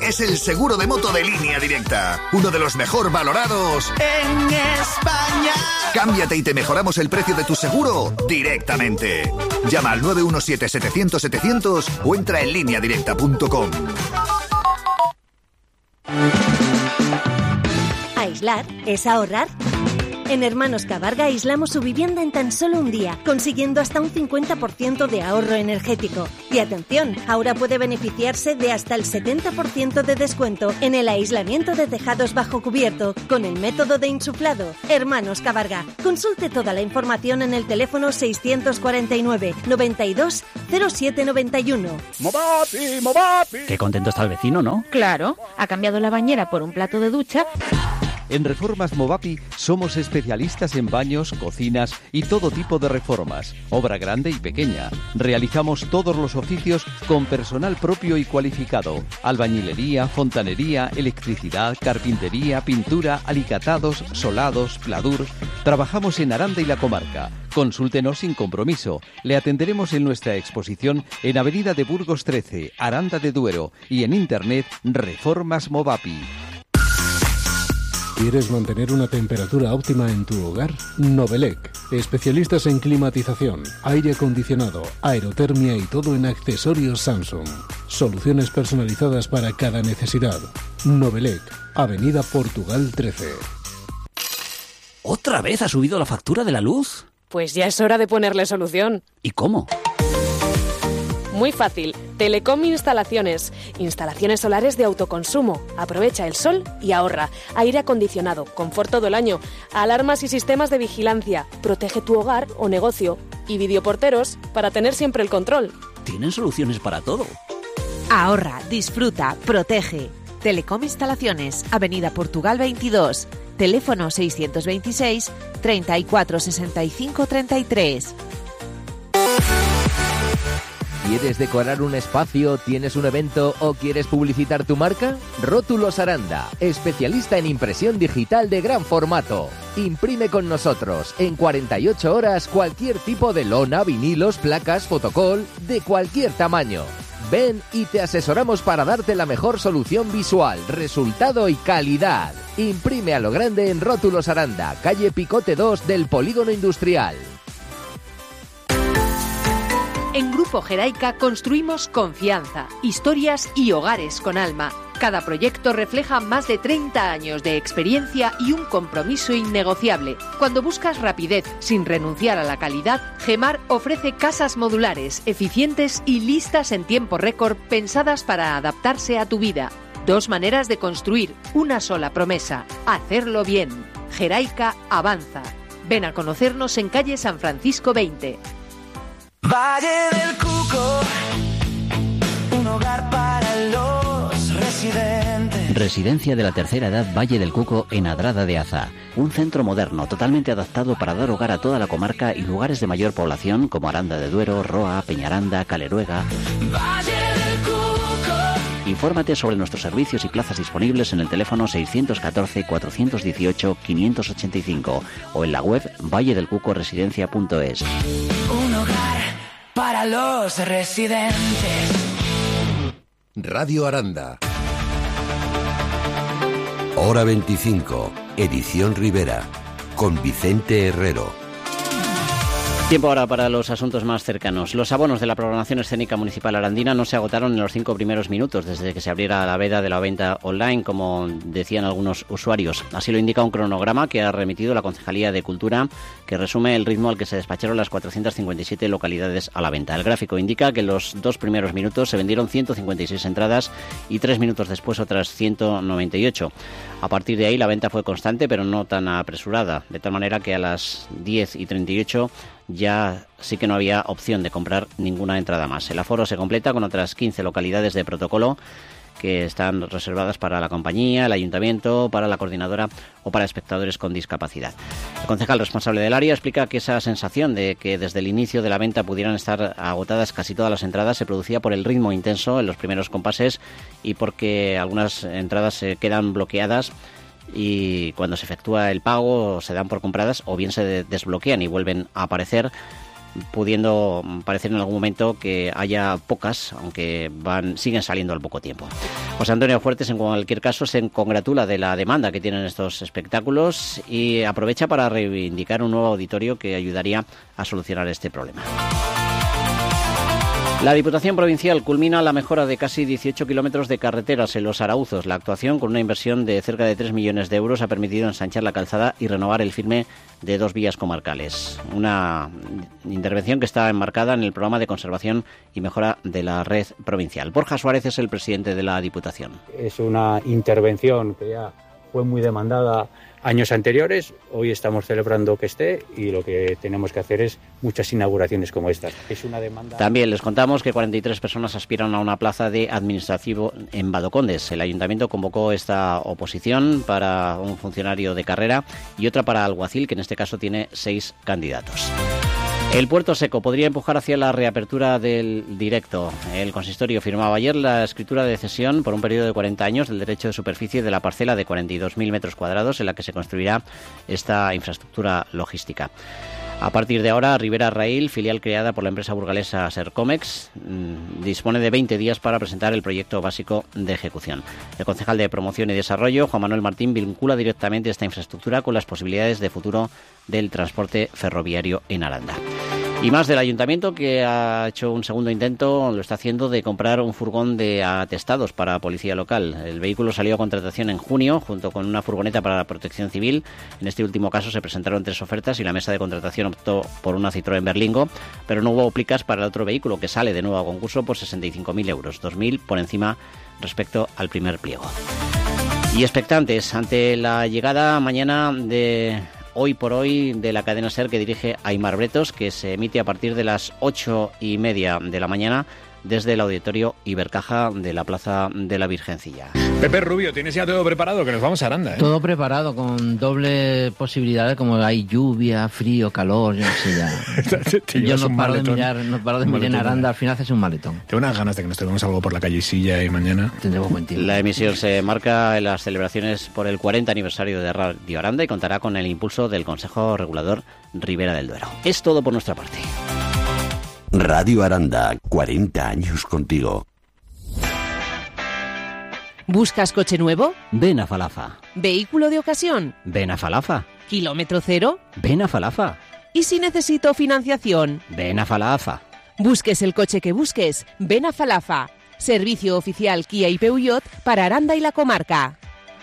es el seguro de moto de Línea Directa. Uno de los mejor valorados en España. Cámbiate y te mejoramos el precio de tu seguro directamente. Llama al 917-700-700 o entra en lineadirecta.com. Aislar es ahorrar. En Hermanos Cabarga aislamos su vivienda en tan solo un día, consiguiendo hasta un 50% de ahorro energético. Y atención, ahora puede beneficiarse de hasta el 70% de descuento en el aislamiento de tejados bajo cubierto con el método de insuflado. Hermanos Cabarga. Consulte toda la información en el teléfono 649 92 07 91. ¡Movapi, Movapi! Qué contento está el vecino, ¿no? Claro, ha cambiado la bañera por un plato de ducha. En Reformas Movapi somos especialistas en baños, cocinas y todo tipo de reformas, obra grande y pequeña. Realizamos todos los oficios con personal propio y cualificado: albañilería, fontanería, electricidad, carpintería, pintura, alicatados, solados, pladur. Trabajamos en Aranda y la comarca. Consúltenos sin compromiso. Le atenderemos en nuestra exposición en Avenida de Burgos 13, Aranda de Duero, y en internet Reformas Movapi. ¿Quieres mantener una temperatura óptima en tu hogar? Novelec, especialistas en climatización, aire acondicionado, aerotermia y todo en accesorios Samsung. Soluciones personalizadas para cada necesidad. Novelec, Avenida Portugal 13. ¿Otra vez ha subido la factura de la luz? Pues ya es hora de ponerle solución. ¿Y cómo? Muy fácil. Telecom Instalaciones. Instalaciones solares de autoconsumo. Aprovecha el sol y ahorra. Aire acondicionado, confort todo el año. Alarmas y sistemas de vigilancia. Protege tu hogar o negocio. Y videoporteros para tener siempre el control. Tienen soluciones para todo. Ahorra, disfruta, protege. Telecom Instalaciones, Avenida Portugal 22. Teléfono 626 34 65 33. ¿Quieres decorar un espacio, tienes un evento o quieres publicitar tu marca? Rótulos Aranda, especialista en impresión digital de gran formato. Imprime con nosotros en 48 horas cualquier tipo de lona, vinilos, placas, fotocol, de cualquier tamaño. Ven y te asesoramos para darte la mejor solución visual, resultado y calidad. Imprime a lo grande en Rótulos Aranda, calle Picote 2 del Polígono Industrial. En Grupo Geraica construimos confianza, historias y hogares con alma. Cada proyecto refleja más de 30 años de experiencia y un compromiso innegociable. Cuando buscas rapidez sin renunciar a la calidad, Gemar ofrece casas modulares, eficientes y listas en tiempo récord, pensadas para adaptarse a tu vida. 2 maneras de construir, una sola promesa: hacerlo bien. Geraica avanza. Ven a conocernos en calle San Francisco 20. Valle del Cuco, un hogar para los residentes. Residencia de la tercera edad Valle del Cuco en Adrada de Aza. Un centro moderno totalmente adaptado para dar hogar a toda la comarca y lugares de mayor población como Aranda de Duero, Roa, Peñaranda, Caleruega. Valle del Cuco. Infórmate sobre nuestros servicios y plazas disponibles en el teléfono 614-418-585 o en la web valledelcucoresidencia.es. Un hogar para los residentes. Radio Aranda. Hora 25, edición Rivera, con Vicente Herrero. Tiempo ahora para los asuntos más cercanos. Los abonos de la programación escénica municipal arandina no se agotaron en los 5 primeros minutos desde que se abriera la veda de la venta online, como decían algunos usuarios. Así lo indica un cronograma que ha remitido la Concejalía de Cultura, que resume el ritmo al que se despacharon las 457 localidades a la venta. El gráfico indica que en los 2 primeros minutos se vendieron 156 entradas y 3 minutos después otras 198. A partir de ahí la venta fue constante, pero no tan apresurada, de tal manera que a las 10:38 ya sí que no había opción de comprar ninguna entrada más. El aforo se completa con otras 15 localidades de protocolo que están reservadas para la compañía, el ayuntamiento, para la coordinadora o para espectadores con discapacidad. El concejal responsable del área explica que esa sensación de que desde el inicio de la venta pudieran estar agotadas casi todas las entradas se producía por el ritmo intenso en los primeros compases y porque algunas entradas se quedan bloqueadas y cuando se efectúa el pago se dan por compradas o bien se desbloquean y vuelven a aparecer pudiendo parecer en algún momento que haya pocas, aunque siguen saliendo al poco tiempo. José Antonio Fuertes, en cualquier caso, se congratula de la demanda que tienen estos espectáculos y aprovecha para reivindicar un nuevo auditorio que ayudaría a solucionar este problema. La Diputación Provincial culmina la mejora de casi 18 kilómetros de carreteras en Los Arauzos. La actuación, con una inversión de cerca de 3 millones de euros, ha permitido ensanchar la calzada y renovar el firme de 2 vías comarcales. Una intervención que está enmarcada en el programa de conservación y mejora de la red provincial. Borja Suárez es el presidente de la Diputación. Es una intervención que ya fue muy demandada años anteriores. Hoy estamos celebrando que esté y lo que tenemos que hacer es muchas inauguraciones como estas. Es una demanda. También les contamos que 43 personas aspiran a una plaza de administrativo en Badocondes. El ayuntamiento convocó esta oposición para un funcionario de carrera y otra para alguacil, que en este caso tiene 6 candidatos. El Puerto Seco podría empujar hacia la reapertura del directo. El consistorio firmaba ayer la escritura de cesión por un periodo de 40 años del derecho de superficie de la parcela de 42.000 metros cuadrados en la que se construirá esta infraestructura logística. A partir de ahora, Ribera Rail, filial creada por la empresa burgalesa Sercomex, dispone de 20 días para presentar el proyecto básico de ejecución. El concejal de Promoción y Desarrollo, Juan Manuel Martín, vincula directamente esta infraestructura con las posibilidades de futuro del transporte ferroviario en Aranda. Y más del ayuntamiento, que ha hecho un segundo intento, lo está haciendo, de comprar un furgón de atestados para policía local. El vehículo salió a contratación en junio, junto con una furgoneta para la protección civil. En este último caso se presentaron 3 ofertas y la mesa de contratación optó por una Citroën Berlingo, pero no hubo plicas para el otro vehículo, que sale de nuevo a concurso por 65.000 euros, 2.000 por encima respecto al primer pliego. Y expectantes ante la llegada mañana de Hoy por Hoy de la cadena SER que dirige Aimar Bretos, que se emite a partir de las 8:30 de la mañana desde el Auditorio Ibercaja de la Plaza de la Virgencilla. Pepe Rubio, ¿tienes ya todo preparado? Que nos vamos a Aranda, ¿eh? Todo preparado, con doble posibilidades, como hay lluvia, frío, calor, yo no sé ya. Yo no paro de mirar en Aranda, al final haces un maletón. Tengo unas ganas de que nos tomemos algo por la calle Silla y mañana. Tendremos buen tiempo. La emisión se marca en las celebraciones por el 40 aniversario de Radio Aranda y contará con el impulso del Consejo Regulador Ribera del Duero. Es todo por nuestra parte. Radio Aranda, 40 años contigo. ¿Buscas coche nuevo? Ven a Falafa. ¿Vehículo de ocasión? Ven a Falafa. ¿Kilómetro cero? Ven a Falafa. ¿Y si necesito financiación? Ven a Falafa. Busques el coche que busques, ven a Falafa. Servicio oficial Kia y Peugeot para Aranda y la comarca.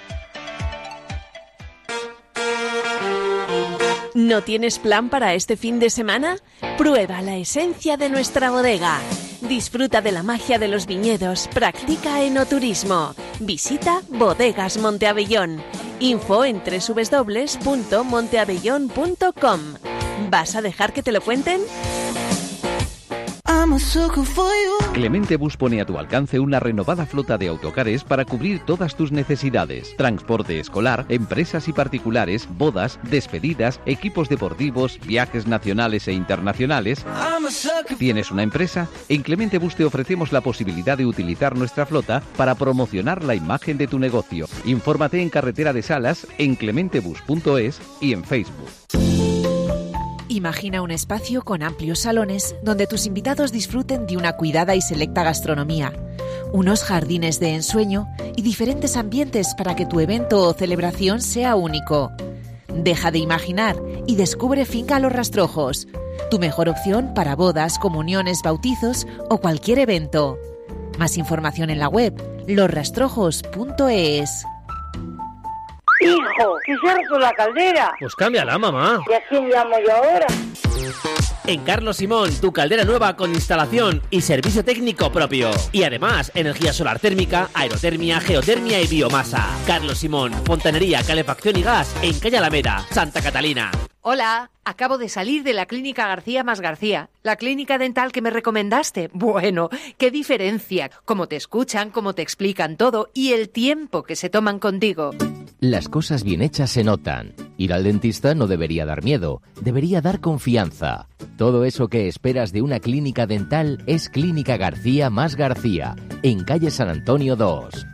¿No tienes plan para este fin de semana? Prueba la esencia de nuestra bodega. Disfruta de la magia de los viñedos, practica enoturismo. Visita Bodegas Monteabellón. Info en www.monteabellón.com. ¿Vas a dejar que te lo cuenten? Clemente Bus pone a tu alcance una renovada flota de autocares para cubrir todas tus necesidades. Transporte escolar, empresas y particulares, bodas, despedidas, equipos deportivos, viajes nacionales e internacionales. ¿Tienes una empresa? En Clemente Bus te ofrecemos la posibilidad de utilizar nuestra flota para promocionar la imagen de tu negocio. Infórmate en Carretera de Salas, en clementebus.es y en Facebook. Imagina un espacio con amplios salones donde tus invitados disfruten de una cuidada y selecta gastronomía, unos jardines de ensueño y diferentes ambientes para que tu evento o celebración sea único. Deja de imaginar y descubre Finca Los Rastrojos, tu mejor opción para bodas, comuniones, bautizos o cualquier evento. Más información en la web losrastrojos.es. Hijo, que se ha roto la caldera. Pues cámbiala, mamá. ¿Y a quién llamo yo ahora? En Carlos Simón, tu caldera nueva con instalación y servicio técnico propio. Y además, energía solar térmica, aerotermia, geotermia y biomasa. Carlos Simón, fontanería, calefacción y gas en calle Alameda, Santa Catalina. Hola, acabo de salir de la clínica García más García, la clínica dental que me recomendaste. Bueno, qué diferencia, cómo te escuchan, cómo te explican todo y el tiempo que se toman contigo. Las cosas bien hechas se notan. Ir al dentista no debería dar miedo, debería dar confianza. Todo eso que esperas de una clínica dental es Clínica García más García, en calle San Antonio 2.